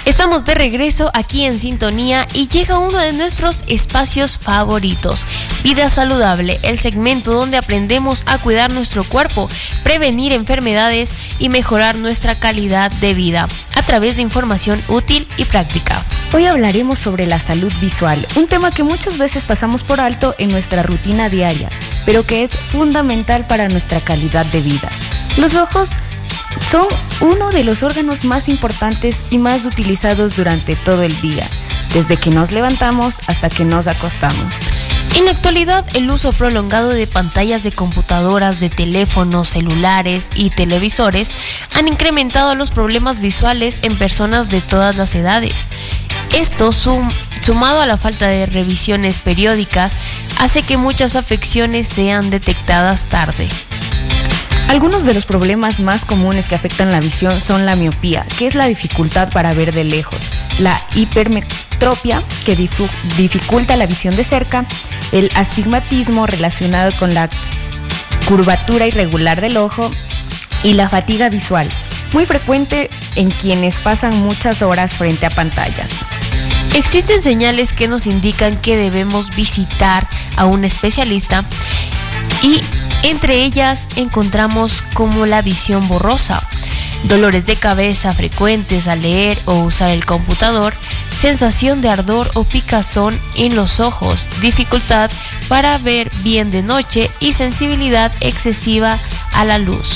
Estamos de regreso aquí en Sintonía y llega uno de nuestros espacios favoritos, Vida Saludable, el segmento donde aprendemos a cuidar nuestro cuerpo, prevenir enfermedades y mejorar nuestra calidad de vida a través de información útil y práctica. Hoy hablaremos sobre la salud visual, un tema que muchas veces pasamos por alto en nuestra rutina diaria, pero que es fundamental para nuestra calidad de vida. Los ojos son uno de los órganos más importantes y más utilizados durante todo el día, desde que nos levantamos hasta que nos acostamos. En la actualidad, el uso prolongado de pantallas de computadoras, de teléfonos, celulares y televisores han incrementado los problemas visuales en personas de todas las edades. Esto, sumado a la falta de revisiones periódicas, hace que muchas afecciones sean detectadas tarde. Algunos de los problemas más comunes que afectan la visión son la miopía, que es la dificultad para ver de lejos, la hipermetropia, que dificulta la visión de cerca, el astigmatismo relacionado con la curvatura irregular del ojo y la fatiga visual, muy frecuente en quienes pasan muchas horas frente a pantallas. Existen señales que nos indican que debemos visitar a un especialista y entre ellas encontramos como la visión borrosa, dolores de cabeza frecuentes al leer o usar el computador, sensación de ardor o picazón en los ojos, dificultad para ver bien de noche y sensibilidad excesiva a la luz.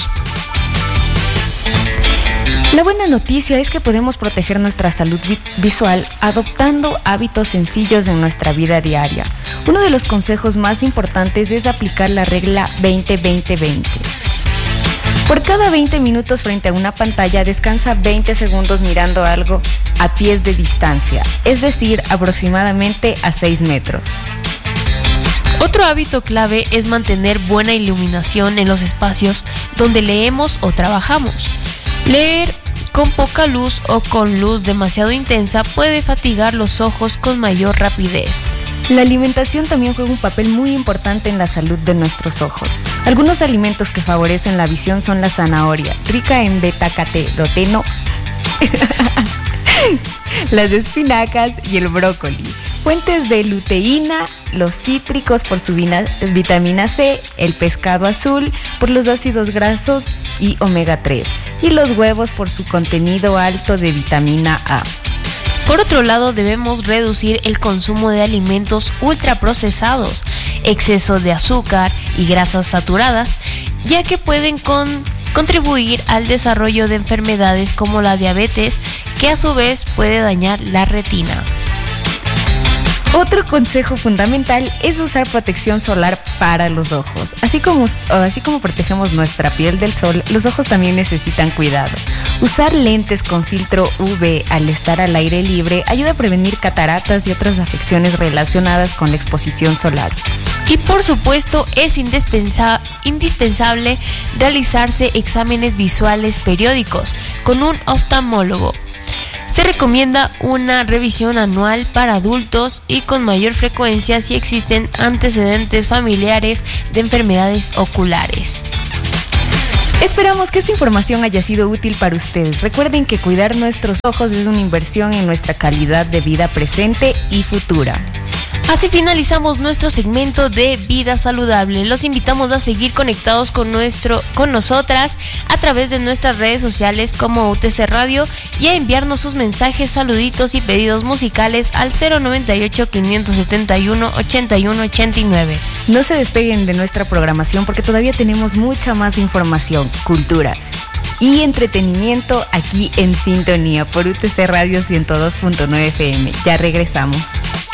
La buena noticia es que podemos proteger nuestra salud visual adoptando hábitos sencillos en nuestra vida diaria. Uno de los consejos más importantes es aplicar la regla 20-20-20. Por cada 20 minutos frente a una pantalla, descansa 20 segundos mirando algo a pies de distancia, es decir, aproximadamente a 6 metros. Otro hábito clave es mantener buena iluminación en los espacios donde leemos o trabajamos. Leer con poca luz o con luz demasiado intensa puede fatigar los ojos con mayor rapidez. La alimentación también juega un papel muy importante en la salud de nuestros ojos. Algunos alimentos que favorecen la visión son la zanahoria, rica en beta-caroteno, las espinacas y el brócoli. Fuentes de luteína, los cítricos por su vitamina C, el pescado azul por los ácidos grasos y omega 3, y los huevos por su contenido alto de vitamina A. Por otro lado, debemos reducir el consumo de alimentos ultraprocesados, exceso de azúcar y grasas saturadas, ya que pueden contribuir al desarrollo de enfermedades como la diabetes, que a su vez puede dañar la retina. Otro consejo fundamental es usar protección solar para los ojos. Así como protegemos nuestra piel del sol, los ojos también necesitan cuidado. Usar lentes con filtro UV al estar al aire libre ayuda a prevenir cataratas y otras afecciones relacionadas con la exposición solar. Y por supuesto es indispensable realizarse exámenes visuales periódicos con un oftalmólogo. Se recomienda una revisión anual para adultos y con mayor frecuencia si existen antecedentes familiares de enfermedades oculares. Esperamos que esta información haya sido útil para ustedes. Recuerden que cuidar nuestros ojos es una inversión en nuestra calidad de vida presente y futura. Así finalizamos nuestro segmento de Vida Saludable. Los invitamos a seguir conectados con nosotras a través de nuestras redes sociales como UTC Radio y a enviarnos sus mensajes, saluditos y pedidos musicales al 098-571-8189. No se despeguen de nuestra programación porque todavía tenemos mucha más información, cultura y entretenimiento aquí en Sintonía por UTC Radio 102.9 FM. Ya regresamos.